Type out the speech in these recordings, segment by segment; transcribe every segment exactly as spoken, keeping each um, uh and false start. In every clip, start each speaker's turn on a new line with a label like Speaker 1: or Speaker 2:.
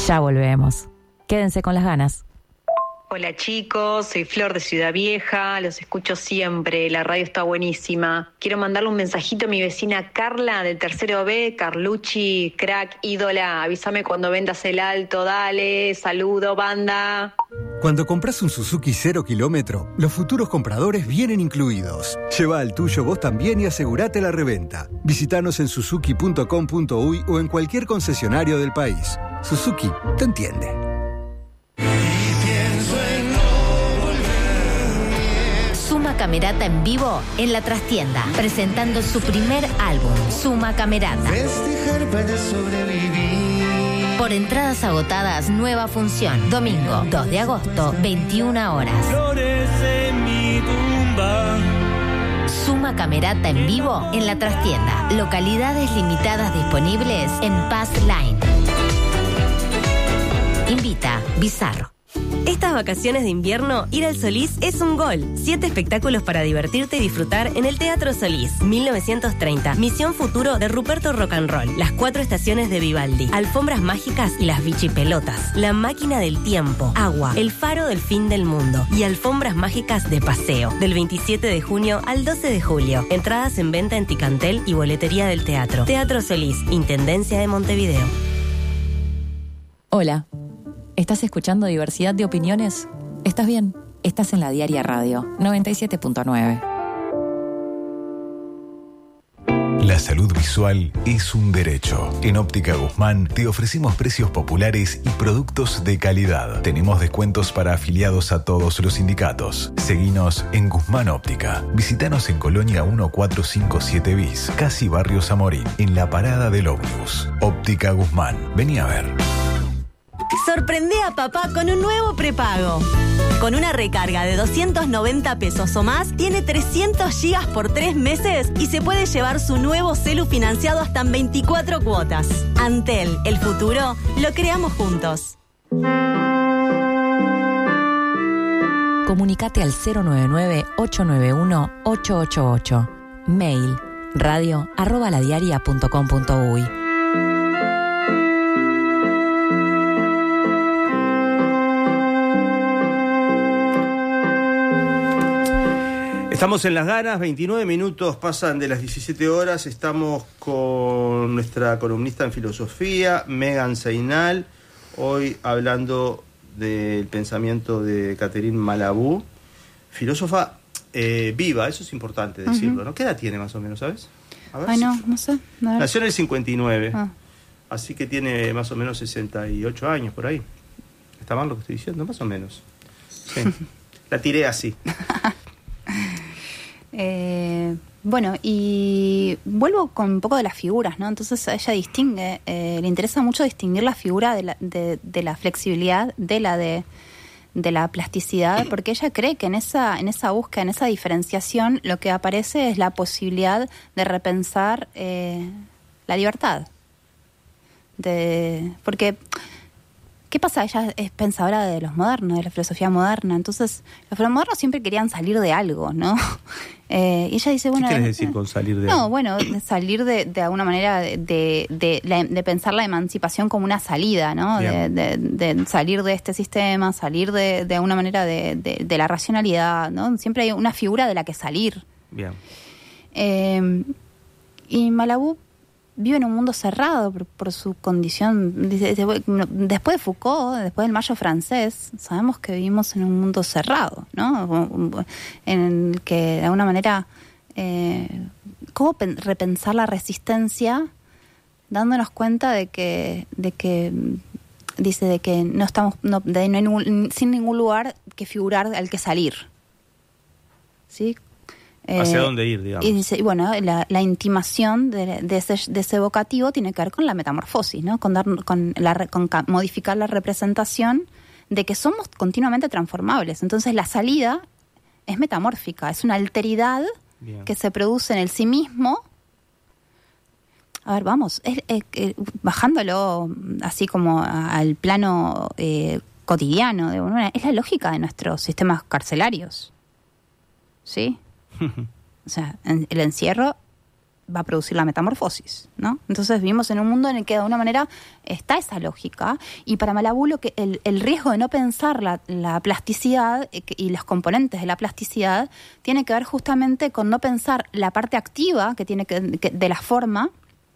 Speaker 1: Ya volvemos. Quédense con las ganas.
Speaker 2: Hola chicos, soy Flor de Ciudad Vieja, los escucho siempre, la radio está buenísima. Quiero mandarle un mensajito a mi vecina Carla del tercero B, Carlucci, crack, ídola, avísame cuando vendas el alto, dale, saludo banda.
Speaker 3: Cuando compras un Suzuki cero kilómetro, los futuros compradores vienen incluidos. Lleva el tuyo vos también y asegurate la reventa. Visítanos en suzuki punto com punto uy o en cualquier concesionario del país. Suzuki te entiende.
Speaker 4: Suma Camerata en vivo en La Trastienda, presentando su primer álbum, Suma Camerata.
Speaker 5: Festejar para sobrevivir.
Speaker 4: Por entradas agotadas, nueva función. Domingo, dos de agosto, veintiuna horas.
Speaker 5: Flores en mi tumba.
Speaker 4: Suma Camerata en vivo en La Trastienda. Localidades limitadas disponibles en Pass Line. Invita Bizarro.
Speaker 6: Estas vacaciones de invierno, ir al Solís es un gol. Siete espectáculos para divertirte y disfrutar en el Teatro Solís. mil novecientos treinta. Misión Futuro de Ruperto Rock and Roll. Las cuatro estaciones de Vivaldi. Alfombras mágicas y las bichipelotas. La máquina del tiempo. Agua. El faro del fin del mundo. Y alfombras mágicas de paseo. Del veintisiete de junio al doce de julio. Entradas en venta en Ticantel y boletería del teatro. Teatro Solís. Intendencia de Montevideo.
Speaker 1: Hola. ¿Estás escuchando Diversidad de Opiniones? ¿Estás bien? Estás en la Diaria Radio, noventa y siete punto nueve.
Speaker 7: La salud visual es un derecho. En Óptica Guzmán te ofrecemos precios populares y productos de calidad. Tenemos descuentos para afiliados a todos los sindicatos. Seguinos en Guzmán Óptica. Visítanos en Colonia mil cuatrocientos cincuenta y siete bis, casi Barrio Zamorín, en la parada del ómnibus. Óptica Guzmán. Vení a ver.
Speaker 6: Sorprende a papá con un nuevo prepago. Con una recarga de doscientos noventa pesos o más, tiene trescientos gigas por tres meses y se puede llevar su nuevo celu financiado hasta en veinticuatro cuotas. Antel, el futuro, lo creamos juntos.
Speaker 1: Comunicate al cero nueve nueve, ocho nueve uno, ocho ocho ocho. Mail radio arroba ladiaria punto com punto uy.
Speaker 8: Estamos en Las Ganas, veintinueve minutos pasan de las diecisiete horas, estamos con nuestra columnista en filosofía, Megan Seinal, hoy hablando del pensamiento de Catherine Malabou, filósofa eh, viva, eso es importante decirlo, uh-huh. ¿no? ¿Qué edad tiene más o menos, sabes? A ver,
Speaker 9: Ay, no, no sé. No.
Speaker 8: Nació en el cincuenta y nueve,
Speaker 9: ah.
Speaker 8: así que tiene más o menos sesenta y ocho años por ahí. ¿Está mal lo que estoy diciendo? Más o menos. Sí. La tiré así.
Speaker 9: Eh, bueno, y vuelvo con un poco de las figuras, ¿no? Entonces ella distingue, eh, le interesa mucho distinguir la figura de la, de, de la flexibilidad de la de, de la plasticidad, porque ella cree que en esa, en esa búsqueda, en esa diferenciación, lo que aparece es la posibilidad de repensar eh, la libertad. De, porque ¿qué pasa? Ella es pensadora de los modernos, de la filosofía moderna. Entonces, los modernos siempre querían salir de algo, ¿no? Eh, y ella dice, bueno...
Speaker 8: ¿Qué quieres decir con salir de
Speaker 9: no,
Speaker 8: algo?
Speaker 9: No, bueno, de salir de, de alguna manera de, de, de, de, de pensar la emancipación como una salida, ¿no? De, de, de salir de este sistema, salir de, de alguna manera de, de, de la racionalidad, ¿no? Siempre hay una figura de la que salir.
Speaker 8: Bien.
Speaker 9: Eh, y Malabou vive en un mundo cerrado por, por su condición. Después de Foucault, después del Mayo francés, sabemos que vivimos en un mundo cerrado, ¿no? En el que, de alguna manera, eh, ¿cómo pen- repensar la resistencia dándonos cuenta de que, de que dice, de que no estamos, no, de, no hay ningún, sin ningún lugar que figurar al que salir, ¿sí?
Speaker 8: ¿Hacia
Speaker 9: eh,
Speaker 8: dónde ir, digamos?
Speaker 9: Y dice, y bueno, la, la intimación de, de, ese, de ese evocativo tiene que ver con la metamorfosis, ¿no? Con, dar, con, la, con modificar la representación de que somos continuamente transformables. Entonces la salida es metamórfica, es una alteridad Bien. que se produce en el sí mismo. A ver, vamos, es, es, es, bajándolo así como al plano eh, cotidiano, de una, es la lógica de nuestros sistemas carcelarios, ¿sí? O sea, el encierro va a producir la metamorfosis, ¿no? Entonces vivimos en un mundo en el que de alguna manera está esa lógica, y para Malabú lo que el, el riesgo de no pensar la, la plasticidad y los componentes de la plasticidad tiene que ver justamente con no pensar la parte activa que tiene que, que de la forma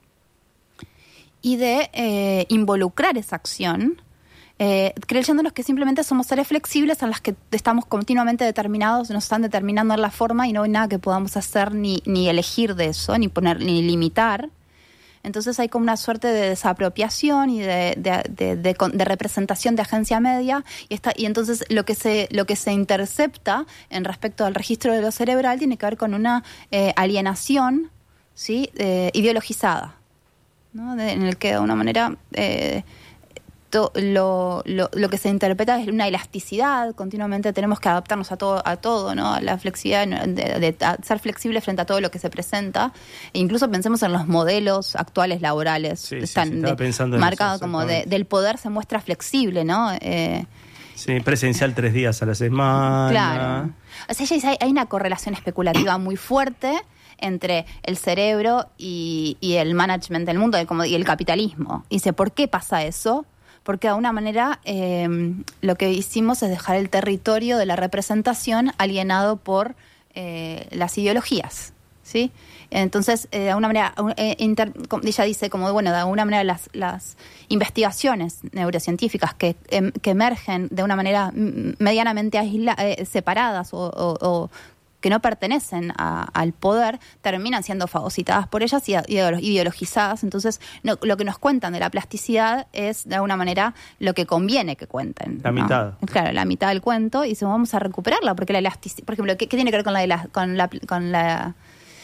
Speaker 9: y de eh, involucrar esa acción, eh, creyéndonos que simplemente somos seres flexibles en las que estamos continuamente determinados, nos están determinando en la forma y no hay nada que podamos hacer ni, ni elegir de eso, ni poner, ni limitar. Entonces hay como una suerte de desapropiación y de, de, de, de, de representación de agencia media, y, esta, y entonces lo que se lo que se intercepta en respecto al registro de lo cerebral tiene que ver con una eh, alienación, ¿sí? eh, ideologizada, ¿no? De, en el que de alguna manera eh, to, lo, lo, lo que se interpreta es una elasticidad. Continuamente tenemos que adaptarnos a todo, a todo, ¿no? A la flexibilidad, de, de, de ser flexible frente a todo lo que se presenta. E incluso pensemos en los modelos actuales laborales,
Speaker 8: sí,
Speaker 9: están
Speaker 8: sí, sí,
Speaker 9: de, marcados como de, del poder se muestra flexible, ¿no? Eh,
Speaker 8: sí, presencial tres días a la semana.
Speaker 9: Claro. O sea, hay, hay una correlación especulativa muy fuerte entre el cerebro y, y el management del mundo como, y el capitalismo. Y dice, ¿por qué pasa eso? Porque de alguna manera eh, lo que hicimos es dejar el territorio de la representación alienado por eh, las ideologías, ¿sí? Entonces, eh, de alguna manera, eh, inter, ella dice, como bueno, de alguna manera las, las investigaciones neurocientíficas que, em, que emergen de una manera medianamente aisla, eh, separadas o, o, o que no pertenecen a, al poder, terminan siendo fagocitadas por ellas y ideologizadas. Entonces, no, lo que nos cuentan de la plasticidad es, de alguna manera, lo que conviene que cuenten.
Speaker 8: La
Speaker 9: ¿no?
Speaker 8: mitad.
Speaker 9: Claro, la mitad del cuento, y si vamos a recuperarla, porque la elasticidad, por ejemplo, ¿qué, qué tiene que ver con la, con la, con la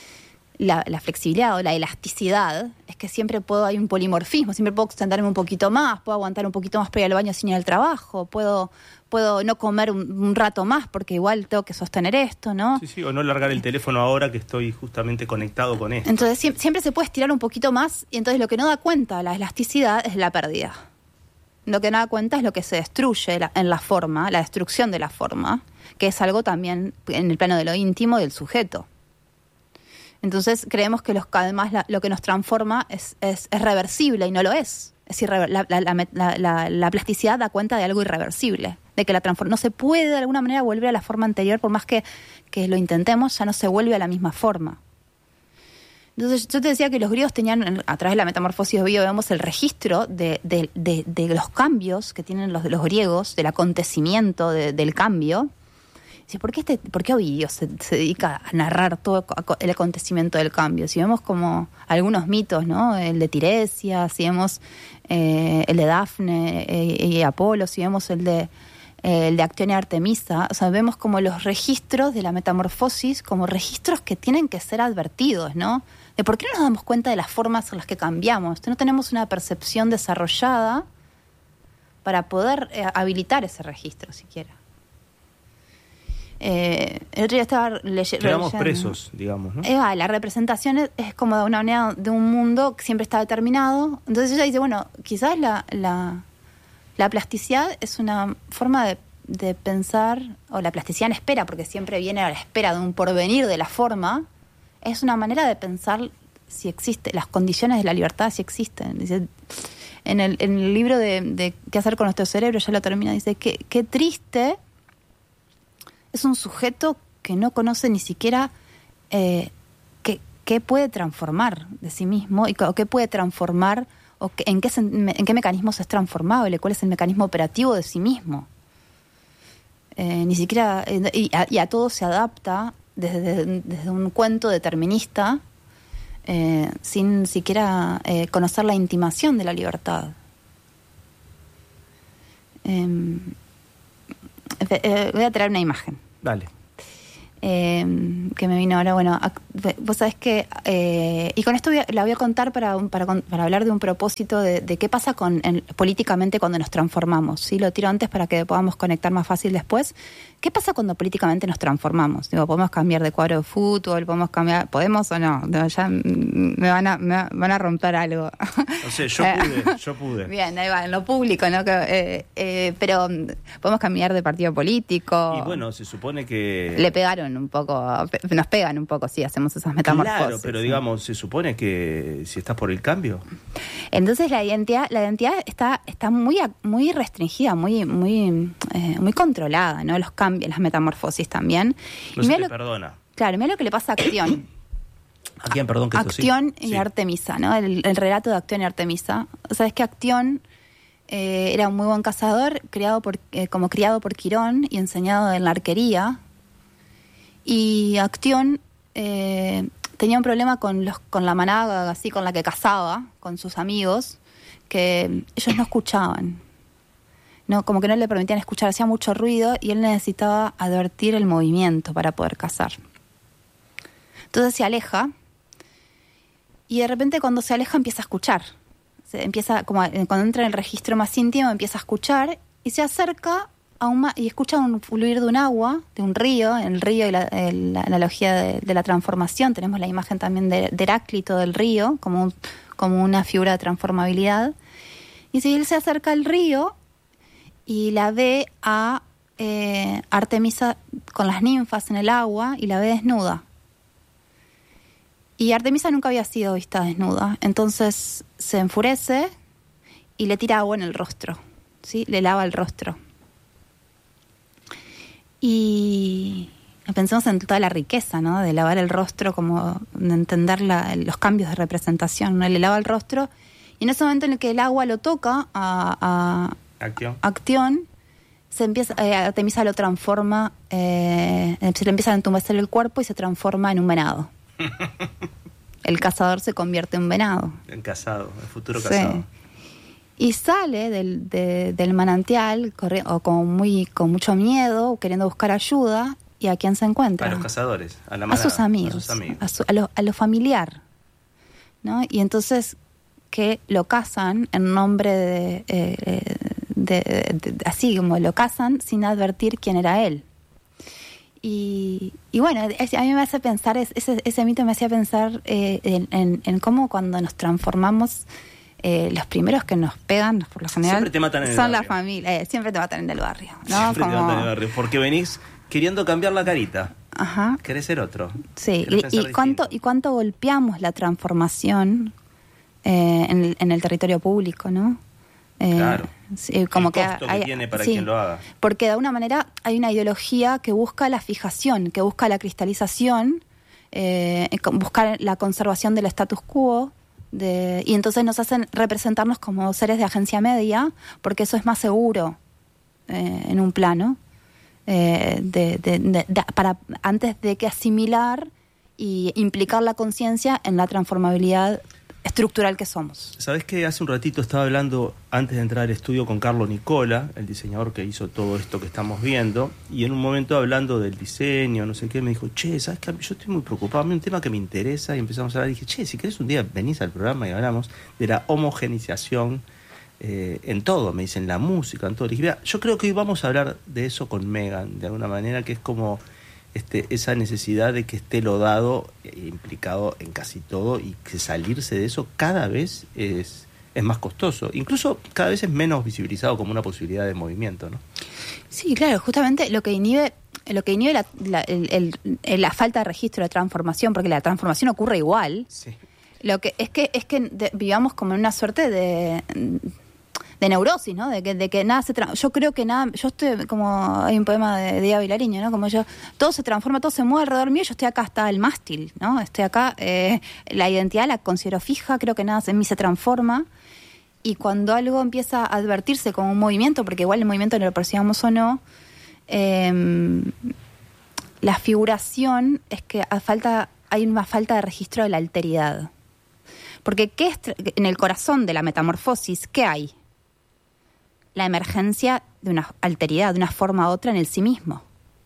Speaker 9: La, la flexibilidad o la elasticidad? Es que siempre puedo, hay un polimorfismo, siempre puedo extenderme un poquito más, puedo aguantar un poquito más para ir al baño sin ir al trabajo, puedo puedo no comer un, un rato más porque igual tengo que sostener esto, ¿no?
Speaker 8: Sí, sí, o no largar el teléfono ahora que estoy justamente conectado con esto.
Speaker 9: Entonces siempre, siempre se puede estirar un poquito más, y entonces lo que no da cuenta la elasticidad es la pérdida. Lo que no da cuenta es lo que se destruye la, en la forma, la destrucción de la forma, que es algo también en el plano de lo íntimo del sujeto. Entonces creemos que los, además la, lo que nos transforma es, es, es reversible, y no lo es. Es irrever, la, la, la, la, la plasticidad da cuenta de algo irreversible, de que la transform, no se puede de alguna manera volver a la forma anterior, por más que, que lo intentemos, ya no se vuelve a la misma forma. Entonces yo te decía que los griegos tenían, a través de la metamorfosis obvio, vemos el registro de, de, de, de los cambios que tienen los, los griegos, del acontecimiento de, del cambio. ¿Por qué, este, ¿Por qué Ovidio se, se dedica a narrar todo el acontecimiento del cambio? Si vemos como algunos mitos, ¿no? El de Tiresias, si vemos eh, el de Dafne eh, y Apolo, si vemos el de, eh, el de Actión y Artemisa, o sea, vemos como los registros de la metamorfosis como registros que tienen que ser advertidos, ¿no? De por qué no nos damos cuenta de las formas en las que cambiamos. No tenemos una percepción desarrollada para poder eh, habilitar ese registro siquiera. Eh, el otro día estaba leyendo.
Speaker 8: Quedamos presos, digamos, ¿no?
Speaker 9: Eh, la representación es, es como de una manera de un mundo que siempre está determinado. Entonces ella dice, bueno, quizás la, la, la plasticidad es una forma de, de pensar, o la plasticidad en espera, porque siempre viene a la espera de un porvenir de la forma, es una manera de pensar si existe, las condiciones de la libertad si existen. Dice, en el, en el libro de, de ¿Qué hacer con nuestro cerebro? Ya lo termina, dice, que qué triste es un sujeto que no conoce ni siquiera eh, qué, qué puede transformar de sí mismo, y o qué puede transformar, o que, en, qué, en qué mecanismos es transformable, cuál es el mecanismo operativo de sí mismo. Eh, ni siquiera, eh, y, a, y a todo se adapta desde, desde un cuento determinista, eh, sin siquiera eh, conocer la intimación de la libertad. Eh, eh, voy a traer una imagen.
Speaker 8: Dale.
Speaker 9: Eh, que me vino ahora, bueno, vos sabés que, eh, y con esto voy a, la voy a contar para, para, para hablar de un propósito de, de qué pasa con en, políticamente cuando nos transformamos, ¿sí? Lo tiro antes para que podamos conectar más fácil después. ¿Qué pasa cuando políticamente nos transformamos? Digo, ¿podemos cambiar de cuadro de fútbol? ¿Podemos cambiar? ¿Podemos o no? Ya me van a, me van a romper algo.
Speaker 8: No sé, yo pude, yo pude.
Speaker 9: Bien, ahí va, en lo público, ¿no? Eh, eh, pero, ¿podemos cambiar de partido político?
Speaker 8: Y bueno, se supone que...
Speaker 9: Le pegaron pegaron un poco, pe- nos pegan un poco si hacemos esas metamorfosis.
Speaker 8: Claro, pero digamos, se supone que si estás por el cambio.
Speaker 9: Entonces la identidad, la identidad está, está muy, muy restringida, muy, muy, eh, muy controlada, ¿no? Los cambios, las metamorfosis también.
Speaker 8: No
Speaker 9: y
Speaker 8: se
Speaker 9: mira
Speaker 8: te
Speaker 9: lo,
Speaker 8: perdona.
Speaker 9: Claro, mira lo que le pasa a Acción.
Speaker 8: ¿A quién, perdón? Que esto sí.
Speaker 9: Acción y
Speaker 8: Sí.
Speaker 9: Artemisa, ¿no? El, el relato de Acción y Artemisa. O sea, es que Acción eh, era un muy buen cazador, criado por, eh, como criado por Quirón y enseñado en la arquería. Y Acción eh, tenía un problema con los con la manada así con la que cazaba, con sus amigos, que ellos no escuchaban. No, como que no le permitían escuchar, hacía mucho ruido y él necesitaba advertir el movimiento para poder cazar. Entonces se aleja y de repente cuando se aleja empieza a escuchar. Se empieza, como a- cuando entra en el registro más íntimo, empieza a escuchar y se acerca a un ma- y escucha un fluir de un agua, de un río, el río y la, el- la analogía de, de la transformación. Tenemos la imagen también de, de Heráclito del río como, un- como una figura de transformabilidad. Y si él se acerca al río y la ve a eh, Artemisa con las ninfas en el agua y la ve desnuda. Y Artemisa nunca había sido vista desnuda, entonces se enfurece y le tira agua en el rostro, ¿sí? Le lava el rostro. Y pensemos en toda la riqueza, ¿no? De lavar el rostro, como de entender la, los cambios de representación, ¿no? Le lava el rostro y en ese momento en el que el agua lo toca a, a
Speaker 8: Acción.
Speaker 9: Acción, se empieza, eh, Artemisa lo transforma, eh, se le empieza a entumecer el cuerpo y se transforma en un venado. El cazador se convierte en venado.
Speaker 8: El casado, el futuro
Speaker 9: Sí.
Speaker 8: casado.
Speaker 9: Y sale del, de- del manantial corri- o con, muy, con mucho miedo, queriendo buscar ayuda. ¿Y a quién se encuentra?
Speaker 8: A los cazadores, a la
Speaker 9: A
Speaker 8: manada,
Speaker 9: sus amigos,
Speaker 8: A sus amigos.
Speaker 9: a, su- a lo, a lo familiar, ¿no? Y entonces que lo cazan en nombre de, eh, de, de- de- así como lo cazan sin advertir quién era él. Y, y bueno, es- a mí me hace pensar, es- ese, ese mito me hacía pensar eh, en, en, en cómo cuando nos transformamos, eh, los primeros que nos pegan, por lo general,
Speaker 8: Siempre te matan en el
Speaker 9: son la
Speaker 8: barrio.
Speaker 9: familia, eh, siempre te matan en el barrio, ¿no?
Speaker 8: Siempre te
Speaker 9: Como-
Speaker 8: matan en el barrio, porque venís queriendo cambiar la carita.
Speaker 9: Ajá.
Speaker 8: Querés ser otro.
Speaker 9: Sí,
Speaker 8: Querés
Speaker 9: y,
Speaker 8: pensar
Speaker 9: y cuánto
Speaker 8: distinto.
Speaker 9: y cuánto golpeamos la transformación eh, en, el, en el territorio público, ¿no? Eh,
Speaker 8: Claro.
Speaker 9: sí, como
Speaker 8: El
Speaker 9: que
Speaker 8: costo que
Speaker 9: hay-
Speaker 8: tiene para
Speaker 9: sí,
Speaker 8: quien lo haga.
Speaker 9: porque de alguna manera hay una ideología que busca la fijación, que busca la cristalización, eh, con- buscar la conservación del status quo. De, y entonces nos hacen representarnos como seres de agencia media, porque eso es más seguro eh, en un plano. Eh, de, de- de- de- para antes de que asimilar y implicar la conciencia en la transformabilidad estructural que somos.
Speaker 8: ¿Sabés que hace un ratito estaba hablando, antes de entrar al estudio, con Carlos Nicola, el diseñador que hizo todo esto que estamos viendo, y en un momento hablando del diseño, no sé qué, me dijo, che, ¿sabes qué? Yo estoy muy preocupado, a mí un tema que me interesa, y empezamos a hablar, y dije, che, si querés un día venís al programa y hablamos de la homogenización eh, en todo, me dicen, la música, en todo. Y dije, mira, yo creo que hoy vamos a hablar de eso con Megan, de alguna manera, que es como este, esa necesidad de que esté lo dado eh, implicado en casi todo, y que salirse de eso cada vez es, es más costoso. Incluso cada vez es menos visibilizado como una posibilidad de movimiento, ¿no?
Speaker 9: Sí, claro, justamente lo que inhibe, lo que inhibe la, la, el- el- la falta de registro de transformación, porque la transformación ocurre igual,
Speaker 8: Sí.
Speaker 9: lo que es que es que de- vivamos como en una suerte de de neurosis, ¿no? De que, de que nada se tra- yo creo que nada, yo estoy como, hay un poema de Díaz Vilariño, ¿no? Como yo, todo se transforma, todo se mueve alrededor mío, yo estoy acá hasta el mástil, ¿no? Estoy acá, eh, la identidad la considero fija, creo que nada en mí se transforma, y cuando algo empieza a advertirse como un movimiento, porque igual el movimiento lo percibamos o no, eh, la figuración es que a falta, hay una falta de registro de la alteridad. Porque ¿qué es, en el corazón de la metamorfosis, qué hay? La emergencia de una alteridad, de una forma u otra en el sí mismo.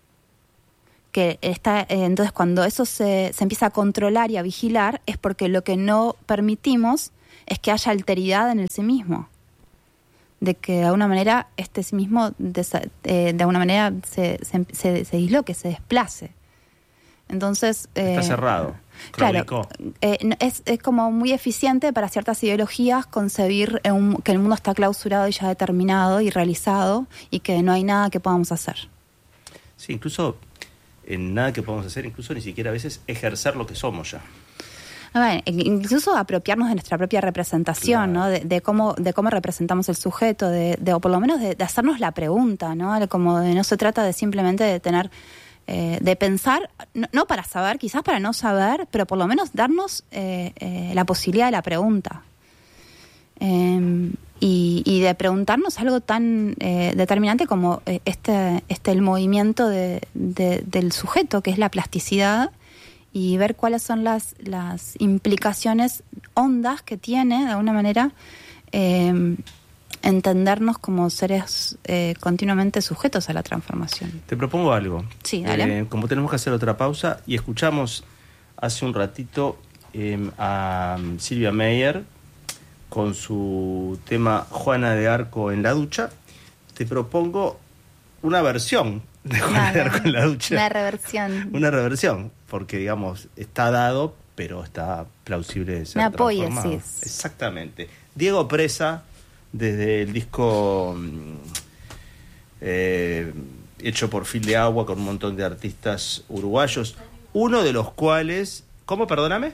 Speaker 9: Que está, eh, entonces cuando eso se, se empieza a controlar y a vigilar, es porque lo que no permitimos es que haya alteridad en el sí mismo. De que de alguna manera este sí mismo desa, eh, de alguna manera se, se, se, se disloque, se desplace. Entonces
Speaker 8: Está
Speaker 9: eh,
Speaker 8: cerrado.
Speaker 9: Claro,
Speaker 8: Claudicó.
Speaker 9: eh, no- es, es como muy eficiente para ciertas ideologías concebir en un- que el mundo está clausurado y ya determinado y realizado y que no hay nada que podamos hacer.
Speaker 8: Sí, incluso en nada que podamos hacer, incluso ni siquiera a veces ejercer lo que somos ya.
Speaker 9: A ver, incluso apropiarnos de nuestra propia representación, claro. ¿no? De, de cómo de cómo representamos el sujeto, de, de o por lo menos de, de hacernos la pregunta, ¿no? Como de, no se trata de simplemente de tener, eh, de pensar, no, no para saber, quizás para no saber, pero por lo menos darnos eh, eh, la posibilidad de la pregunta. Eh, y, y de preguntarnos algo tan eh, determinante como eh, este, este el movimiento de, de, del sujeto, que es la plasticidad, y ver cuáles son las, las implicaciones hondas que tiene, de alguna manera, eh, entendernos como seres eh, continuamente sujetos a la transformación.
Speaker 8: Te propongo algo.
Speaker 9: Sí, dale.
Speaker 8: Eh, como tenemos que hacer otra pausa, y escuchamos hace un ratito eh, a Silvia Meyer con su tema Juana de Arco en la ducha, te propongo una versión de Juana de Arco en la ducha.
Speaker 9: Una reversión.
Speaker 8: Una reversión, porque digamos, está dado, pero está plausible de ser
Speaker 9: una
Speaker 8: transformado.
Speaker 9: poiesis.
Speaker 8: Exactamente. Diego Presa, desde el disco eh, hecho por Fil de Agua, con un montón de artistas uruguayos, uno de los cuales... ¿Cómo? Perdóname.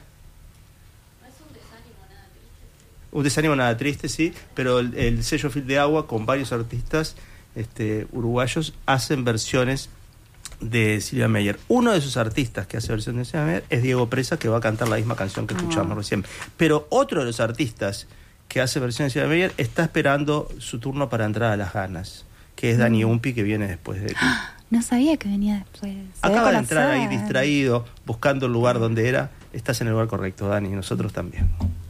Speaker 8: Un desánimo nada triste, sí, pero el, el sello Fil de Agua con varios artistas este, uruguayos hacen versiones de Silvia Meyer. Uno de esos artistas que hace versiones de Silvia Meyer es Diego Presa, que va a cantar la misma canción que escuchamos oh. recién. Pero otro de los artistas que hace versiones de Silvia Meyer está esperando su turno para entrar a las ganas, que es Dani mm. Umpi, que viene después de ti.
Speaker 9: No sabía que venía después. Se
Speaker 8: Acaba de entrar ahí distraído, buscando el lugar donde era. Estás en el lugar correcto, Dani, y nosotros también.